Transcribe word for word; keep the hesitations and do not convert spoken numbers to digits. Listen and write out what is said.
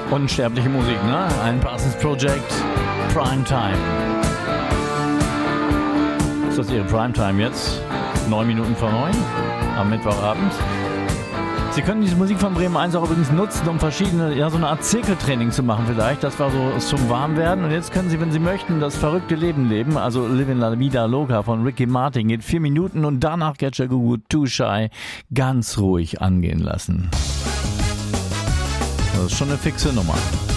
Unsterbliche Musik, ne? Ein Parsons Project, Primetime. Ist das Ihre Primetime jetzt? Neun Minuten vor neun am Mittwochabend. Sie können diese Musik von Bremen eins auch übrigens nutzen, um verschiedene, ja, so eine Art Zirkeltraining zu machen vielleicht. Das war so zum Warmwerden. Und jetzt können Sie, wenn Sie möchten, das verrückte Leben leben. Also Living La Vida Loca von Ricky Martin geht vier Minuten und danach Get Your Goo Too Shy ganz ruhig angehen lassen. Das ist schon eine fixe Nummer.